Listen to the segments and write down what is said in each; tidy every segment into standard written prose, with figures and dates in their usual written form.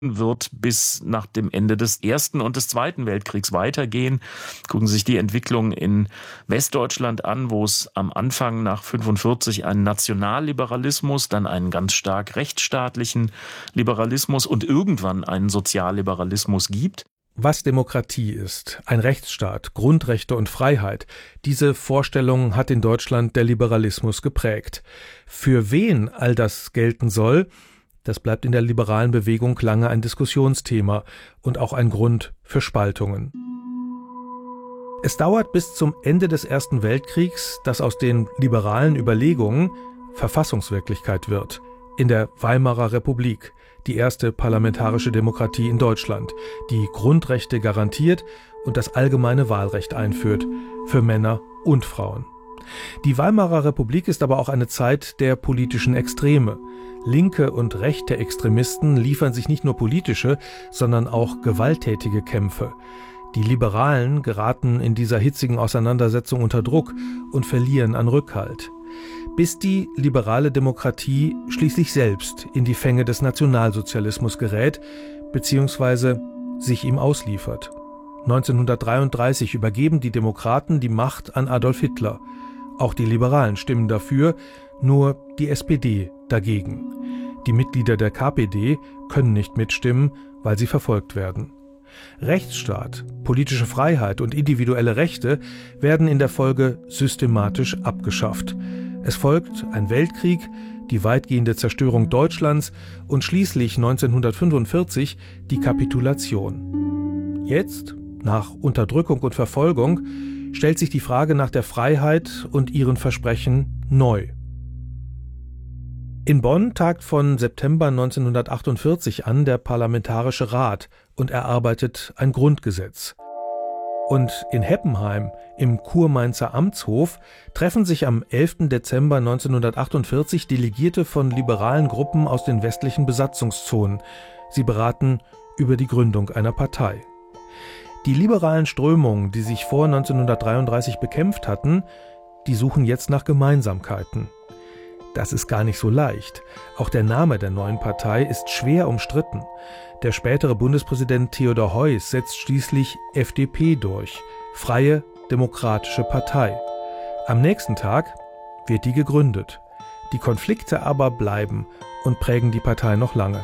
wird bis nach dem Ende des Ersten und des Zweiten Weltkriegs weitergehen. Gucken Sie sich die Entwicklung in Westdeutschland an, wo es am Anfang nach 45 einen Nationalliberalismus, dann einen ganz stark rechtsstaatlichen Liberalismus und irgendwann einen Sozialliberalismus gibt. Was Demokratie ist, ein Rechtsstaat, Grundrechte und Freiheit, diese Vorstellung hat in Deutschland der Liberalismus geprägt. Für wen all das gelten soll, das bleibt in der liberalen Bewegung lange ein Diskussionsthema und auch ein Grund für Spaltungen. Es dauert bis zum Ende des Ersten Weltkriegs, dass aus den liberalen Überlegungen Verfassungswirklichkeit wird. In der Weimarer Republik, die erste parlamentarische Demokratie in Deutschland, die Grundrechte garantiert und das allgemeine Wahlrecht einführt, für Männer und Frauen. Die Weimarer Republik ist aber auch eine Zeit der politischen Extreme. Linke und rechte Extremisten liefern sich nicht nur politische, sondern auch gewalttätige Kämpfe. Die Liberalen geraten in dieser hitzigen Auseinandersetzung unter Druck und verlieren an Rückhalt. Bis die liberale Demokratie schließlich selbst in die Fänge des Nationalsozialismus gerät, bzw. sich ihm ausliefert. 1933 übergeben die Demokraten die Macht an Adolf Hitler. Auch die Liberalen stimmen dafür, nur die SPD dagegen. Die Mitglieder der KPD können nicht mitstimmen, weil sie verfolgt werden. Rechtsstaat, politische Freiheit und individuelle Rechte werden in der Folge systematisch abgeschafft. Es folgt ein Weltkrieg, die weitgehende Zerstörung Deutschlands und schließlich 1945 die Kapitulation. Jetzt, nach Unterdrückung und Verfolgung, stellt sich die Frage nach der Freiheit und ihren Versprechen neu. In Bonn tagt von September 1948 an der Parlamentarische Rat und erarbeitet ein Grundgesetz. Und in Heppenheim, im Kurmainzer Amtshof, treffen sich am 11. Dezember 1948 Delegierte von liberalen Gruppen aus den westlichen Besatzungszonen. Sie beraten über die Gründung einer Partei. Die liberalen Strömungen, die sich vor 1933 bekämpft hatten, die suchen jetzt nach Gemeinsamkeiten. Das ist gar nicht so leicht. Auch der Name der neuen Partei ist schwer umstritten. Der spätere Bundespräsident Theodor Heuss setzt schließlich FDP durch, Freie Demokratische Partei. Am nächsten Tag wird die gegründet. Die Konflikte aber bleiben und prägen die Partei noch lange.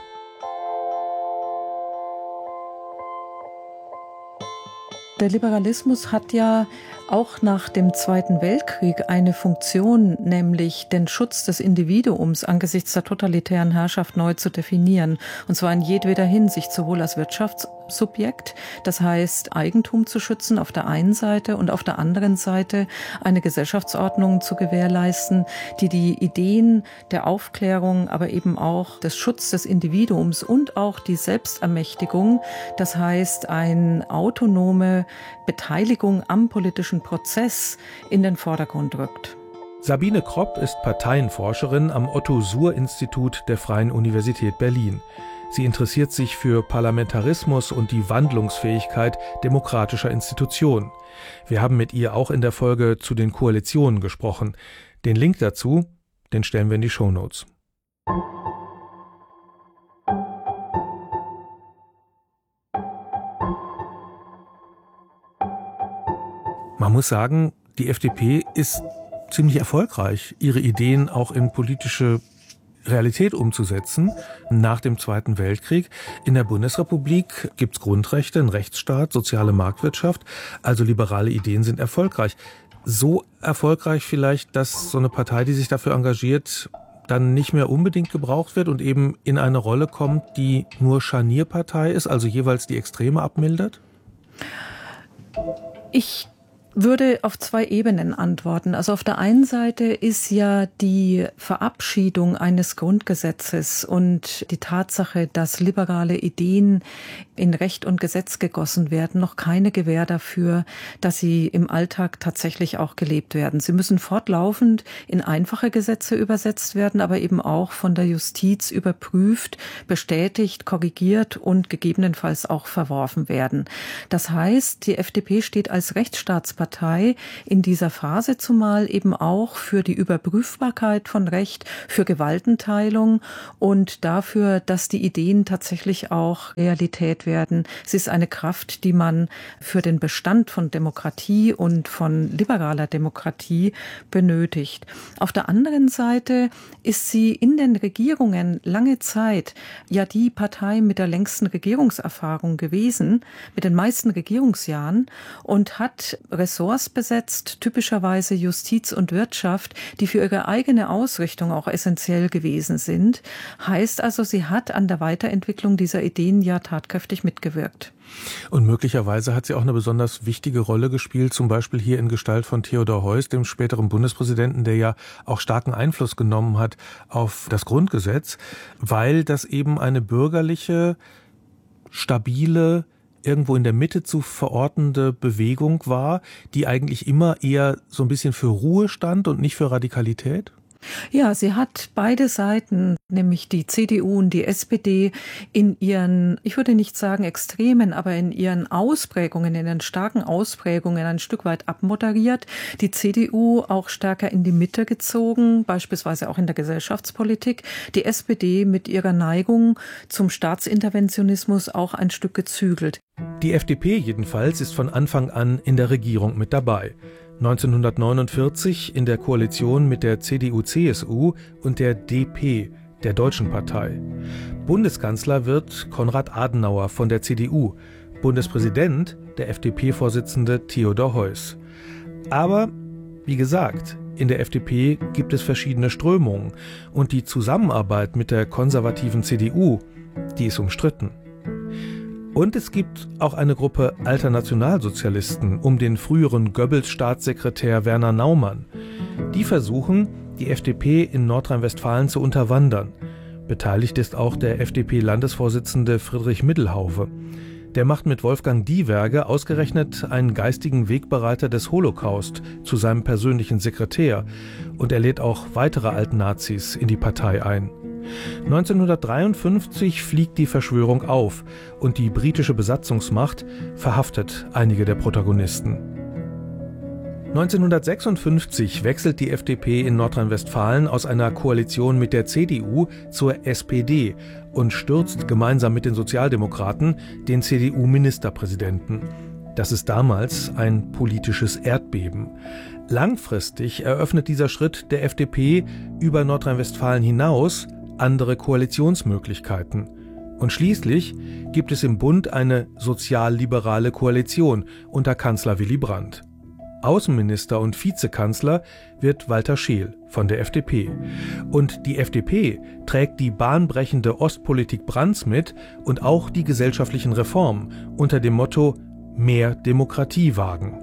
Der Liberalismus hat ja auch nach dem Zweiten Weltkrieg eine Funktion, nämlich den Schutz des Individuums angesichts der totalitären Herrschaft neu zu definieren. Und zwar in jedweder Hinsicht, sowohl als Wirtschaftssubjekt, das heißt Eigentum zu schützen auf der einen Seite und auf der anderen Seite eine Gesellschaftsordnung zu gewährleisten, die die Ideen der Aufklärung, aber eben auch des Schutzes des Individuums und auch die Selbstermächtigung, das heißt eine autonome Beteiligung am politischen Prozess in den Vordergrund rückt. Sabine Kropp ist Parteienforscherin am Otto-Suhr-Institut der Freien Universität Berlin. Sie interessiert sich für Parlamentarismus und die Wandlungsfähigkeit demokratischer Institutionen. Wir haben mit ihr auch in der Folge zu den Koalitionen gesprochen. Den Link dazu, den stellen wir in die Shownotes. Man muss sagen, die FDP ist ziemlich erfolgreich, ihre Ideen auch in politische Realität umzusetzen. Nach dem Zweiten Weltkrieg in der Bundesrepublik gibt's Grundrechte, einen Rechtsstaat, soziale Marktwirtschaft. Also liberale Ideen sind erfolgreich. So erfolgreich vielleicht, dass so eine Partei, die sich dafür engagiert, dann nicht mehr unbedingt gebraucht wird und eben in eine Rolle kommt, die nur Scharnierpartei ist, also jeweils die Extreme abmildert? Ich würde auf zwei Ebenen antworten. Also auf der einen Seite ist ja die Verabschiedung eines Grundgesetzes und die Tatsache, dass liberale Ideen in Recht und Gesetz gegossen werden, noch keine Gewähr dafür, dass sie im Alltag tatsächlich auch gelebt werden. Sie müssen fortlaufend in einfache Gesetze übersetzt werden, aber eben auch von der Justiz überprüft, bestätigt, korrigiert und gegebenenfalls auch verworfen werden. Das heißt, die FDP steht als Rechtsstaatspartei Partei in dieser Phase zumal eben auch für die Überprüfbarkeit von Recht, für Gewaltenteilung und dafür, dass die Ideen tatsächlich auch Realität werden. Es ist eine Kraft, die man für den Bestand von Demokratie und von liberaler Demokratie benötigt. Auf der anderen Seite ist sie in den Regierungen lange Zeit ja die Partei mit der längsten Regierungserfahrung gewesen, mit den meisten Regierungsjahren und hat Ressorts besetzt, typischerweise Justiz und Wirtschaft, die für ihre eigene Ausrichtung auch essentiell gewesen sind. Heißt also, sie hat an der Weiterentwicklung dieser Ideen ja tatkräftig mitgewirkt. Und möglicherweise hat sie auch eine besonders wichtige Rolle gespielt, zum Beispiel hier in Gestalt von Theodor Heuss, dem späteren Bundespräsidenten, der ja auch starken Einfluss genommen hat auf das Grundgesetz, weil das eben eine bürgerliche, stabile, irgendwo in der Mitte zu verortende Bewegung war, die eigentlich immer eher so ein bisschen für Ruhe stand und nicht für Radikalität? Ja, sie hat beide Seiten, nämlich die CDU und die SPD, in ihren, ich würde nicht sagen Extremen, aber in ihren Ausprägungen, in den starken Ausprägungen ein Stück weit abmoderiert. Die CDU auch stärker in die Mitte gezogen, beispielsweise auch in der Gesellschaftspolitik. Die SPD mit ihrer Neigung zum Staatsinterventionismus auch ein Stück gezügelt. Die FDP jedenfalls ist von Anfang an in der Regierung mit dabei. 1949 in der Koalition mit der CDU-CSU und der DP, der Deutschen Partei. Bundeskanzler wird Konrad Adenauer von der CDU, Bundespräsident der FDP-Vorsitzende Theodor Heuss. Aber, wie gesagt, in der FDP gibt es verschiedene Strömungen und die Zusammenarbeit mit der konservativen CDU, die ist umstritten. Und es gibt auch eine Gruppe alter Nationalsozialisten um den früheren Goebbels-Staatssekretär Werner Naumann. Die versuchen, die FDP in Nordrhein-Westfalen zu unterwandern. Beteiligt ist auch der FDP-Landesvorsitzende Friedrich Middelhauwe. Der macht mit Wolfgang Diewerge ausgerechnet einen geistigen Wegbereiter des Holocaust zu seinem persönlichen Sekretär und er lädt auch weitere Altnazis in die Partei ein. 1953 fliegt die Verschwörung auf und die britische Besatzungsmacht verhaftet einige der Protagonisten. 1956 wechselt die FDP in Nordrhein-Westfalen aus einer Koalition mit der CDU zur SPD und stürzt gemeinsam mit den Sozialdemokraten den CDU-Ministerpräsidenten. Das ist damals ein politisches Erdbeben. Langfristig eröffnet dieser Schritt der FDP über Nordrhein-Westfalen hinaus andere Koalitionsmöglichkeiten. Und schließlich gibt es im Bund eine sozialliberale Koalition unter Kanzler Willy Brandt. Außenminister und Vizekanzler wird Walter Scheel von der FDP. Und die FDP trägt die bahnbrechende Ostpolitik Brandts mit und auch die gesellschaftlichen Reformen unter dem Motto „Mehr Demokratie wagen“.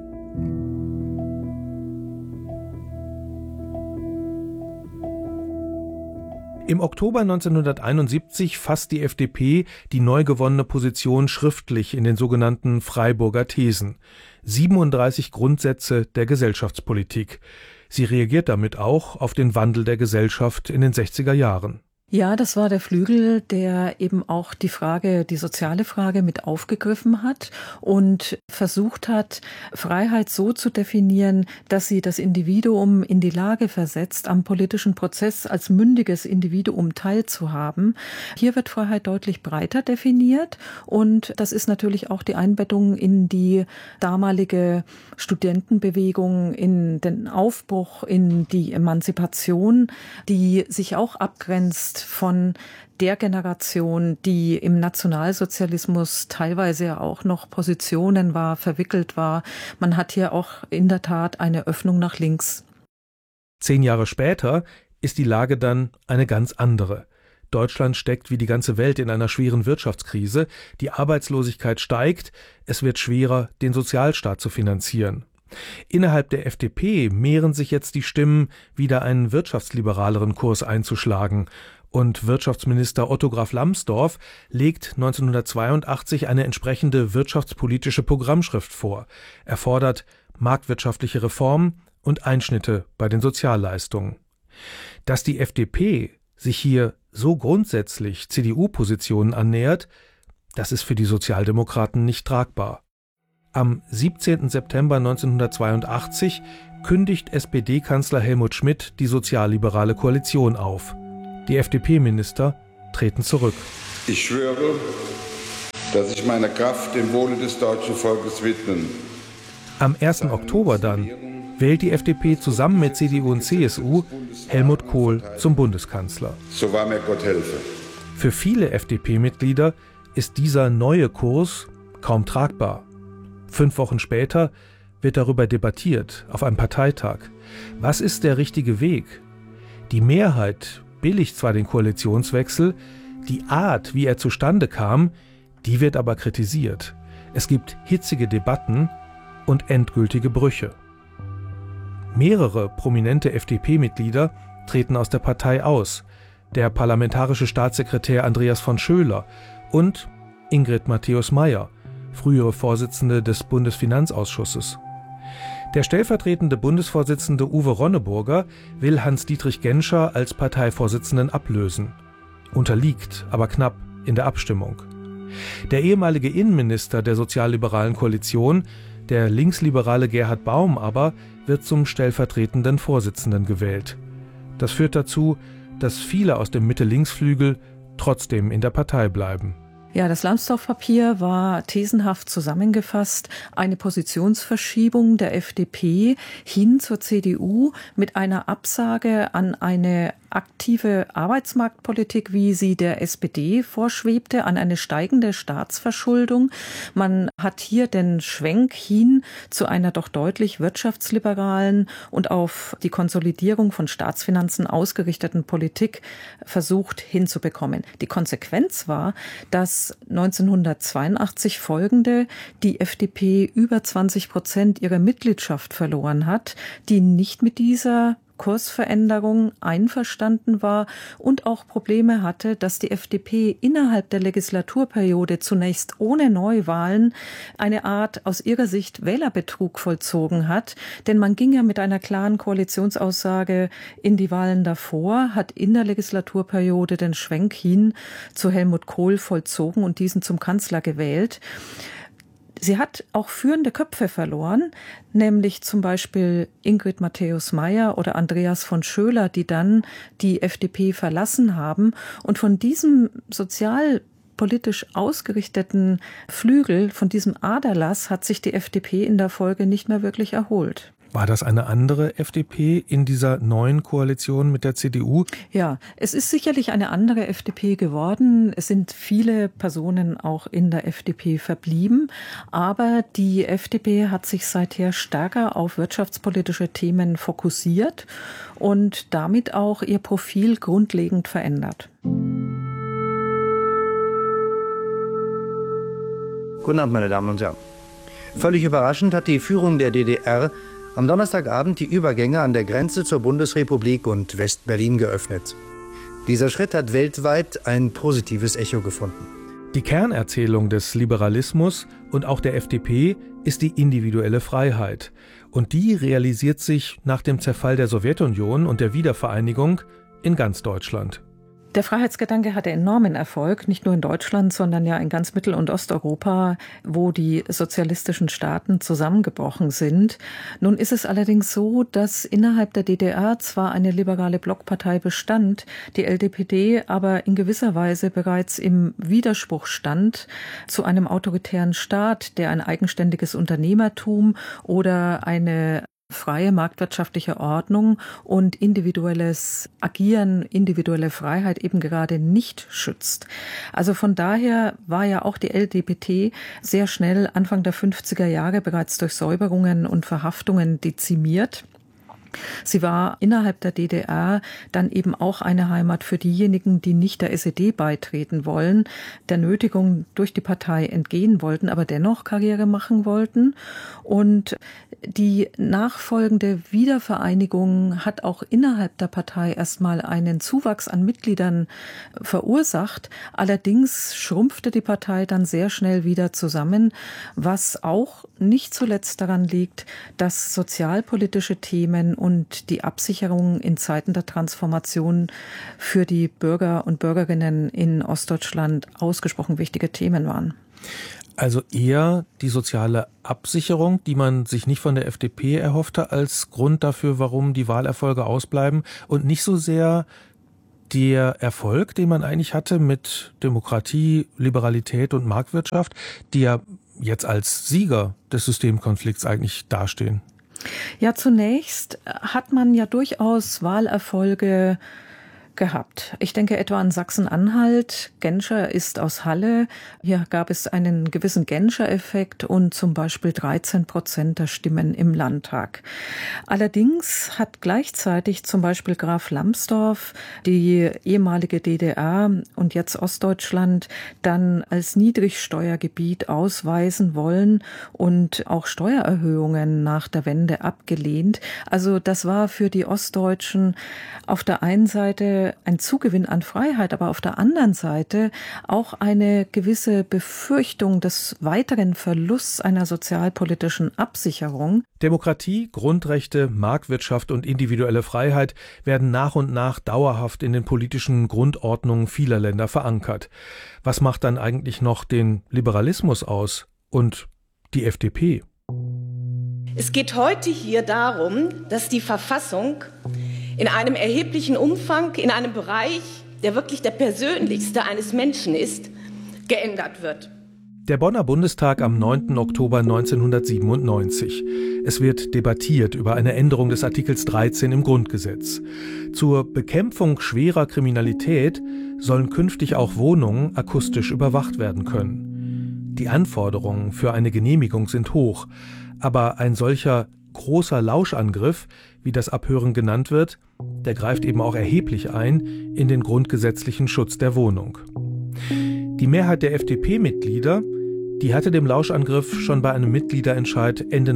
Im Oktober 1971 fasst die FDP die neu gewonnene Position schriftlich in den sogenannten Freiburger Thesen. 37 Grundsätze der Gesellschaftspolitik. Sie reagiert damit auch auf den Wandel der Gesellschaft in den 60er Jahren. Ja, das war der Flügel, der eben auch die soziale Frage mit aufgegriffen hat und versucht hat, Freiheit so zu definieren, dass sie das Individuum in die Lage versetzt, am politischen Prozess als mündiges Individuum teilzuhaben. Hier wird Freiheit deutlich breiter definiert und das ist natürlich auch die Einbettung in die damalige Studentenbewegung, in den Aufbruch, in die Emanzipation, die sich auch abgrenzt von der Generation, die im Nationalsozialismus teilweise ja auch noch Positionen war, verwickelt war. Man hat hier auch in der Tat eine Öffnung nach links. 10 Jahre später ist die Lage dann eine ganz andere. Deutschland steckt wie die ganze Welt in einer schweren Wirtschaftskrise. Die Arbeitslosigkeit steigt. Es wird schwerer, den Sozialstaat zu finanzieren. Innerhalb der FDP mehren sich jetzt die Stimmen, wieder einen wirtschaftsliberaleren Kurs einzuschlagen. Und Wirtschaftsminister Otto Graf Lambsdorff legt 1982 eine entsprechende wirtschaftspolitische Programmschrift vor. Er fordert marktwirtschaftliche Reformen und Einschnitte bei den Sozialleistungen. Dass die FDP sich hier so grundsätzlich CDU-Positionen annähert, das ist für die Sozialdemokraten nicht tragbar. Am 17. September 1982 kündigt SPD-Kanzler Helmut Schmidt die sozialliberale Koalition auf. Die FDP-Minister treten zurück. Ich schwöre, dass ich meine Kraft dem Wohle des deutschen Volkes widmen. Am 1. Oktober dann wählt die FDP zusammen mit CDU und CSU Helmut Kohl zum Bundeskanzler. So wahr mir Gott helfe. Für viele FDP-Mitglieder ist dieser neue Kurs kaum tragbar. 5 Wochen später wird darüber debattiert auf einem Parteitag. Was ist der richtige Weg? Die Mehrheit billigt zwar den Koalitionswechsel, die Art, wie er zustande kam, die wird aber kritisiert. Es gibt hitzige Debatten und endgültige Brüche. Mehrere prominente FDP-Mitglieder treten aus der Partei aus. Der parlamentarische Staatssekretär Andreas von Schöler und Ingrid Matthäus-Maier, frühere Vorsitzende des Bundesfinanzausschusses. Der stellvertretende Bundesvorsitzende Uwe Ronneburger will Hans-Dietrich Genscher als Parteivorsitzenden ablösen, unterliegt aber knapp in der Abstimmung. Der ehemalige Innenminister der sozialliberalen Koalition, der linksliberale Gerhard Baum aber, wird zum stellvertretenden Vorsitzenden gewählt. Das führt dazu, dass viele aus dem Mitte-Links-Flügel trotzdem in der Partei bleiben. Ja, das Lambsdorff-Papier war thesenhaft zusammengefasst eine Positionsverschiebung der FDP hin zur CDU mit einer Absage an eine aktive Arbeitsmarktpolitik, wie sie der SPD vorschwebte, an eine steigende Staatsverschuldung. Man hat hier den Schwenk hin zu einer doch deutlich wirtschaftsliberalen und auf die Konsolidierung von Staatsfinanzen ausgerichteten Politik versucht hinzubekommen. Die Konsequenz war, dass 1982 folgende die FDP über 20% ihrer Mitgliedschaft verloren hat, die nicht mit dieser Kursveränderung einverstanden war und auch Probleme hatte, dass die FDP innerhalb der Legislaturperiode zunächst ohne Neuwahlen eine Art aus ihrer Sicht Wählerbetrug vollzogen hat. Denn man ging ja mit einer klaren Koalitionsaussage in die Wahlen davor, hat in der Legislaturperiode den Schwenk hin zu Helmut Kohl vollzogen und diesen zum Kanzler gewählt. Sie hat auch führende Köpfe verloren, nämlich zum Beispiel Ingrid Matthäus-Maier oder Andreas von Schöler, die dann die FDP verlassen haben. Und von diesem sozialpolitisch ausgerichteten Flügel, von diesem Aderlass, hat sich die FDP in der Folge nicht mehr wirklich erholt. War das eine andere FDP in dieser neuen Koalition mit der CDU? Ja, es ist sicherlich eine andere FDP geworden. Es sind viele Personen auch in der FDP verblieben. Aber die FDP hat sich seither stärker auf wirtschaftspolitische Themen fokussiert und damit auch ihr Profil grundlegend verändert. Guten Abend, meine Damen und Herren. Völlig überraschend hat die Führung der DDR am Donnerstagabend die Übergänge an der Grenze zur Bundesrepublik und West-Berlin geöffnet. Dieser Schritt hat weltweit ein positives Echo gefunden. Die Kernerzählung des Liberalismus und auch der FDP ist die individuelle Freiheit. Und die realisiert sich nach dem Zerfall der Sowjetunion und der Wiedervereinigung in ganz Deutschland. Der Freiheitsgedanke hatte enormen Erfolg, nicht nur in Deutschland, sondern ja in ganz Mittel- und Osteuropa, wo die sozialistischen Staaten zusammengebrochen sind. Nun ist es allerdings so, dass innerhalb der DDR zwar eine liberale Blockpartei bestand, die LDPD aber in gewisser Weise bereits im Widerspruch stand zu einem autoritären Staat, der ein eigenständiges Unternehmertum oder eine freie marktwirtschaftliche Ordnung und individuelles Agieren, individuelle Freiheit eben gerade nicht schützt. Also von daher war ja auch die LDPD sehr schnell Anfang der 50er Jahre bereits durch Säuberungen und Verhaftungen dezimiert. Sie war innerhalb der DDR dann eben auch eine Heimat für diejenigen, die nicht der SED beitreten wollen, der Nötigung durch die Partei entgehen wollten, aber dennoch Karriere machen wollten. Und die nachfolgende Wiedervereinigung hat auch innerhalb der Partei erstmal einen Zuwachs an Mitgliedern verursacht. Allerdings schrumpfte die Partei dann sehr schnell wieder zusammen, was auch nicht zuletzt daran liegt, dass sozialpolitische Themen und die Absicherung in Zeiten der Transformation für die Bürger und Bürgerinnen in Ostdeutschland ausgesprochen wichtige Themen waren. Also eher die soziale Absicherung, die man sich nicht von der FDP erhoffte, als Grund dafür, warum die Wahlerfolge ausbleiben, und nicht so sehr der Erfolg, den man eigentlich hatte mit Demokratie, Liberalität und Marktwirtschaft, die ja jetzt als Sieger des Systemkonflikts eigentlich dastehen. Ja, zunächst hat man ja durchaus Wahlerfolge gehabt. Ich denke etwa an Sachsen-Anhalt. Genscher ist aus Halle. Hier gab es einen gewissen Genscher-Effekt und zum Beispiel 13% der Stimmen im Landtag. Allerdings hat gleichzeitig zum Beispiel Graf Lambsdorff die ehemalige DDR und jetzt Ostdeutschland dann als Niedrigsteuergebiet ausweisen wollen und auch Steuererhöhungen nach der Wende abgelehnt. Also das war für die Ostdeutschen auf der einen Seite ein Zugewinn an Freiheit, aber auf der anderen Seite auch eine gewisse Befürchtung des weiteren Verlusts einer sozialpolitischen Absicherung. Demokratie, Grundrechte, Marktwirtschaft und individuelle Freiheit werden nach und nach dauerhaft in den politischen Grundordnungen vieler Länder verankert. Was macht dann eigentlich noch den Liberalismus aus und die FDP? Es geht heute hier darum, dass die Verfassung in einem erheblichen Umfang, in einem Bereich, der wirklich der persönlichste eines Menschen ist, geändert wird. Der Bonner Bundestag am 9. Oktober 1997. Es wird debattiert über eine Änderung des Artikels 13 im Grundgesetz. Zur Bekämpfung schwerer Kriminalität sollen künftig auch Wohnungen akustisch überwacht werden können. Die Anforderungen für eine Genehmigung sind hoch, aber ein solcher großer Lauschangriff, wie das Abhören genannt wird, der greift eben auch erheblich ein in den grundgesetzlichen Schutz der Wohnung. Die Mehrheit der FDP-Mitglieder, die hatte dem Lauschangriff schon bei einem Mitgliederentscheid Ende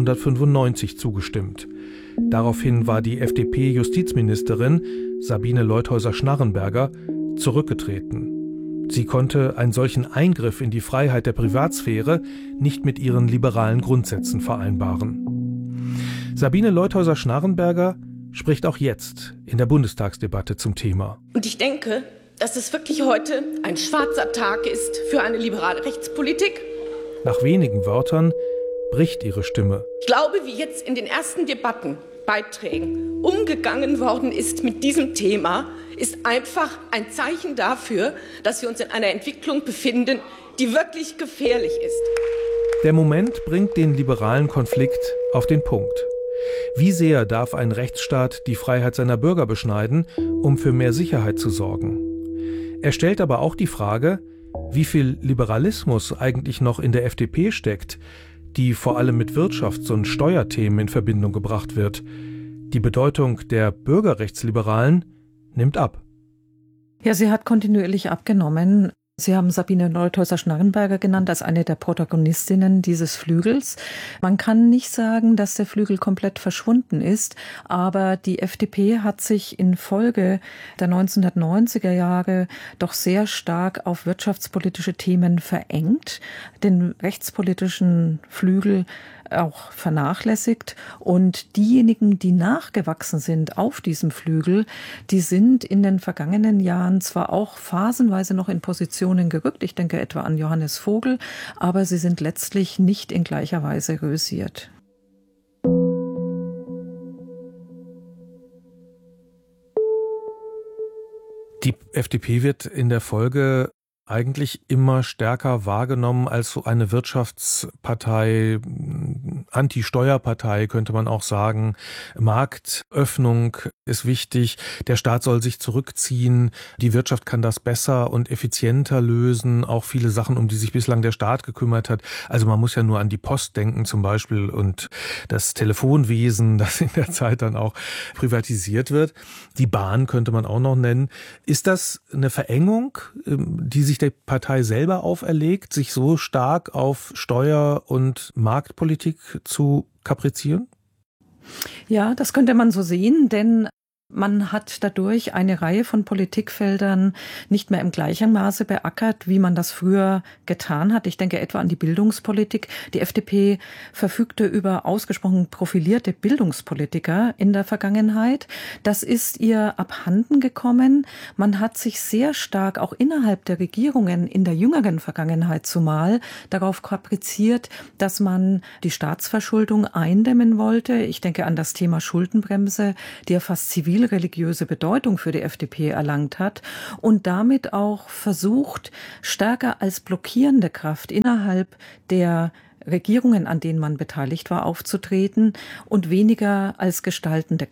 1995 zugestimmt. Daraufhin war die FDP-Justizministerin Sabine Leutheusser-Schnarrenberger zurückgetreten. Sie konnte einen solchen Eingriff in die Freiheit der Privatsphäre nicht mit ihren liberalen Grundsätzen vereinbaren. Sabine Leutheusser-Schnarrenberger spricht auch jetzt in der Bundestagsdebatte zum Thema. Und ich denke, dass es wirklich heute ein schwarzer Tag ist für eine liberale Rechtspolitik. Nach wenigen Wörtern bricht ihre Stimme. Ich glaube, wie jetzt in den ersten Debattenbeiträgen umgegangen worden ist mit diesem Thema, ist einfach ein Zeichen dafür, dass wir uns in einer Entwicklung befinden, die wirklich gefährlich ist. Der Moment bringt den liberalen Konflikt auf den Punkt. Wie sehr darf ein Rechtsstaat die Freiheit seiner Bürger beschneiden, um für mehr Sicherheit zu sorgen? Er stellt aber auch die Frage, wie viel Liberalismus eigentlich noch in der FDP steckt, die vor allem mit Wirtschafts- und Steuerthemen in Verbindung gebracht wird. Die Bedeutung der Bürgerrechtsliberalen nimmt ab. Ja, sie hat kontinuierlich abgenommen. Sie haben Sabine Leutheusser-Schnarrenberger genannt als eine der Protagonistinnen dieses Flügels. Man kann nicht sagen, dass der Flügel komplett verschwunden ist, aber die FDP hat sich infolge der 1990er Jahre doch sehr stark auf wirtschaftspolitische Themen verengt, den rechtspolitischen Flügel auch vernachlässigt, und diejenigen, die nachgewachsen sind auf diesem Flügel, die sind in den vergangenen Jahren zwar auch phasenweise noch in Positionen gerückt, ich denke etwa an Johannes Vogel, aber sie sind letztlich nicht in gleicher Weise rösiert. Die FDP wird in der Folge eigentlich immer stärker wahrgenommen als so eine Wirtschaftspartei, Anti-Steuerpartei könnte man auch sagen. Marktöffnung ist wichtig, der Staat soll sich zurückziehen, die Wirtschaft kann das besser und effizienter lösen, auch viele Sachen, um die sich bislang der Staat gekümmert hat. Also man muss ja nur an die Post denken zum Beispiel und das Telefonwesen, das in der Zeit dann auch privatisiert wird. Die Bahn könnte man auch noch nennen. Ist das eine Verengung, die sich der Partei selber auferlegt, sich so stark auf Steuer- und Marktpolitik zu kaprizieren? Ja, das könnte man so sehen, denn Man hat dadurch eine Reihe von Politikfeldern nicht mehr im gleichen Maße beackert, wie man das früher getan hat. Ich denke etwa an die Bildungspolitik. Die FDP verfügte über ausgesprochen profilierte Bildungspolitiker in der Vergangenheit. Das ist ihr abhanden gekommen. Man hat sich sehr stark auch innerhalb der Regierungen in der jüngeren Vergangenheit zumal darauf kapriziert, dass man die Staatsverschuldung eindämmen wollte. Ich denke an das Thema Schuldenbremse, die ja fast zivilreligiöse Bedeutung für die FDP erlangt hat und damit auch versucht, stärker als blockierende Kraft innerhalb der Regierungen, an denen man beteiligt war, aufzutreten und weniger als gestaltende Kraft.